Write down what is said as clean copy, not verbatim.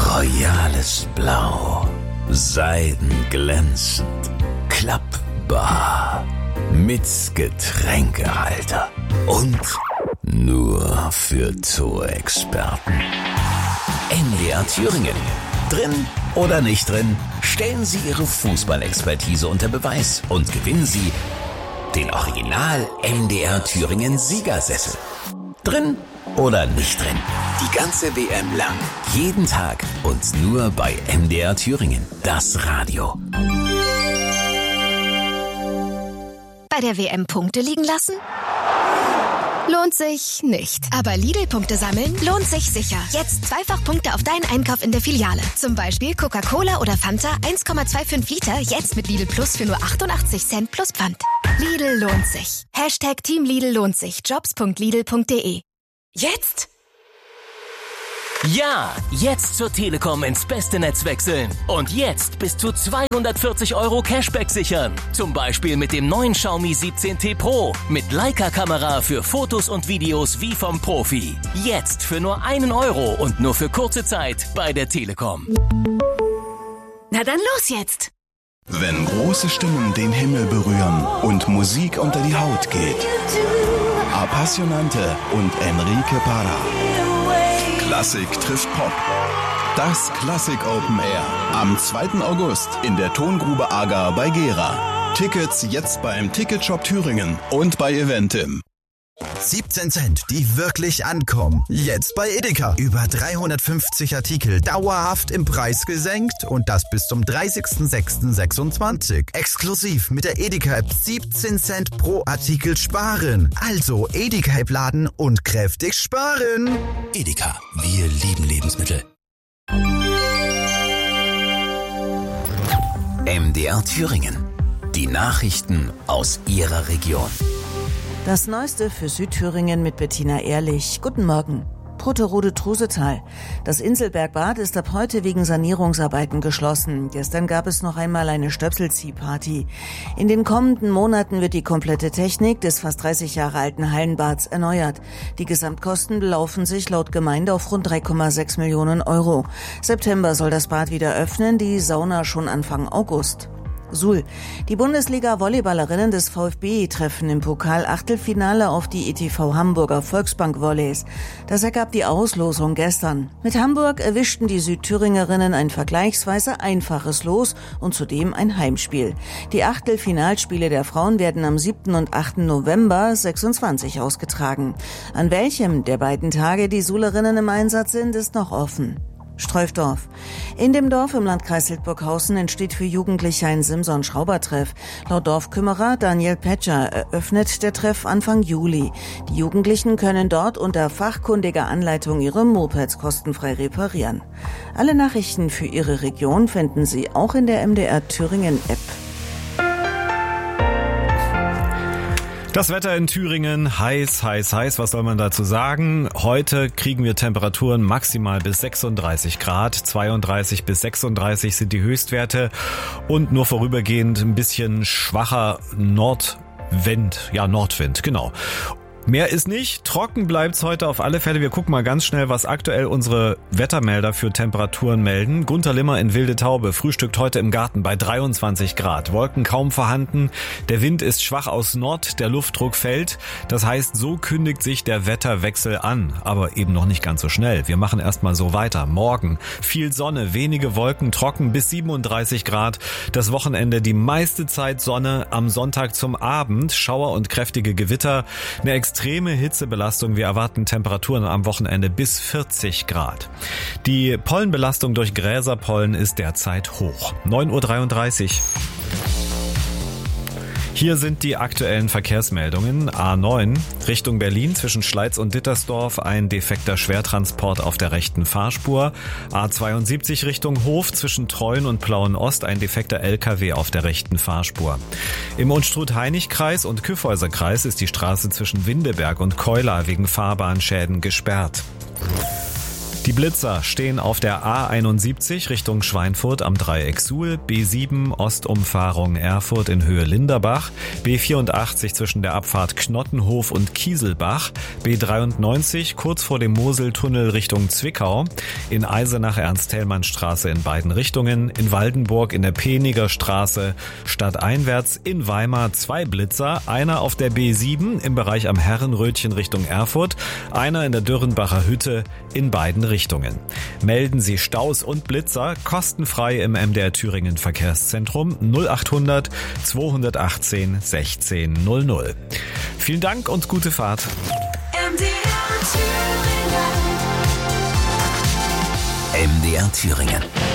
royales Blau, seidenglänzend, klappbar, mit Getränkehalter und nur für Zoo-Experten. NDR Thüringen. Drin oder nicht drin, stellen Sie Ihre Fußballexpertise unter Beweis und gewinnen Sie den Original NDR Thüringen Siegersessel. Drin oder nicht drin, die ganze WM lang, jeden Tag und nur bei NDR Thüringen, das Radio. Bei der WM Punkte liegen lassen? Lohnt sich nicht. Aber Lidl-Punkte sammeln lohnt sich sicher. Jetzt zweifach Punkte auf deinen Einkauf in der Filiale. Zum Beispiel Coca-Cola oder Fanta 1,25 Liter, jetzt mit Lidl Plus für nur 88 Cent plus Pfand. Lidl lohnt sich. Hashtag Team Lidl lohnt sich. Jobs.lidl.de. Jetzt? Ja, jetzt zur Telekom ins beste Netz wechseln. Und jetzt bis zu 240 € Cashback sichern. Zum Beispiel mit dem neuen Xiaomi 17T Pro. Mit Leica-Kamera für Fotos und Videos wie vom Profi. Jetzt für nur 1 € und nur für kurze Zeit bei der Telekom. Na dann los jetzt! Wenn große Stimmen den Himmel berühren und Musik unter die Haut geht. Appassionante und Enrique Parra. Klassik trifft Pop. Das Klassik Open Air. Am 2. August in der Tongrube Agar bei Gera. Tickets jetzt beim Ticketshop Thüringen und bei Eventim. 17 Cent, die wirklich ankommen. Jetzt bei Edeka. Über 350 Artikel dauerhaft im Preis gesenkt und das bis zum 30.06.26. Exklusiv mit der Edeka-App 17 Cent pro Artikel sparen. Also Edeka-App laden und kräftig sparen. Edeka, wir lieben Lebensmittel. MDR Thüringen. Die Nachrichten aus Ihrer Region. Das Neueste für Südthüringen mit Bettina Ehrlich. Guten Morgen. Proterode-Trusetal. Das Inselbergbad ist ab heute wegen Sanierungsarbeiten geschlossen. Gestern gab es noch einmal eine Stöpselziehparty. In den kommenden Monaten wird die komplette Technik des fast 30 Jahre alten Hallenbads erneuert. Die Gesamtkosten belaufen sich laut Gemeinde auf rund 3,6 Millionen €. September soll das Bad wieder öffnen, die Sauna schon Anfang August. Suhl. Die Bundesliga-Volleyballerinnen des VfB treffen im Pokal-Achtelfinale auf die ETV Hamburger Volksbank-Volleys. Das ergab die Auslosung gestern. Mit Hamburg erwischten die Südthüringerinnen ein vergleichsweise einfaches Los und zudem ein Heimspiel. Die Achtelfinalspiele der Frauen werden am 7. und 8. November 26 ausgetragen. An welchem der beiden Tage die Suhlerinnen im Einsatz sind, ist noch offen. Streufdorf. In dem Dorf im Landkreis Hildburghausen entsteht für Jugendliche ein Simson-Schraubertreff. Laut Dorfkümmerer Daniel Petscher eröffnet der Treff Anfang Juli. Die Jugendlichen können dort unter fachkundiger Anleitung ihre Mopeds kostenfrei reparieren. Alle Nachrichten für Ihre Region finden Sie auch in der MDR Thüringen App. Das Wetter in Thüringen, heiß, was soll man dazu sagen? Heute kriegen wir Temperaturen maximal bis 36 Grad, 32 bis 36 sind die Höchstwerte und nur vorübergehend ein bisschen schwacher Nordwind, genau. Mehr ist nicht, trocken bleibt's heute auf alle Fälle. Wir gucken mal ganz schnell, was aktuell unsere Wettermelder für Temperaturen melden. Gunter Limmer in Wilde Taube frühstückt heute im Garten bei 23 Grad. Wolken kaum vorhanden, der Wind ist schwach aus Nord, der Luftdruck fällt. Das heißt, so kündigt sich der Wetterwechsel an, aber eben noch nicht ganz so schnell. Wir machen erstmal so weiter. Morgen viel Sonne, wenige Wolken, trocken bis 37 Grad. Das Wochenende die meiste Zeit Sonne, am Sonntag zum Abend Schauer und kräftige Gewitter. Eine extreme Hitzebelastung. Wir erwarten Temperaturen am Wochenende bis 40 Grad. Die Pollenbelastung durch Gräserpollen ist derzeit hoch. 9:33 Uhr. Hier sind die aktuellen Verkehrsmeldungen. A9 Richtung Berlin zwischen Schleiz und Dittersdorf ein defekter Schwertransport auf der rechten Fahrspur. A72 Richtung Hof zwischen Treuen und Plauen-Ost ein defekter LKW auf der rechten Fahrspur. Im Unstrut-Hainich-Kreis und Kyffhäuser-Kreis ist die Straße zwischen Windeberg und Keular wegen Fahrbahnschäden gesperrt. Die Blitzer stehen auf der A71 Richtung Schweinfurt am Dreieck Suhl, B7 Ostumfahrung Erfurt in Höhe Linderbach, B84 zwischen der Abfahrt Knottenhof und Kieselbach, B93 kurz vor dem Moseltunnel Richtung Zwickau, in Eisenach Ernst-Thälmann-Straße in beiden Richtungen, in Waldenburg in der Peniger Straße stadteinwärts, in Weimar 2 Blitzer, einer auf der B7 im Bereich am Herrenrötchen Richtung Erfurt, einer in der Dürrenbacher Hütte in beiden Richtungen. Melden Sie Staus und Blitzer kostenfrei im MDR Thüringen Verkehrszentrum 0800 218 1600. Vielen Dank und gute Fahrt. MDR Thüringen.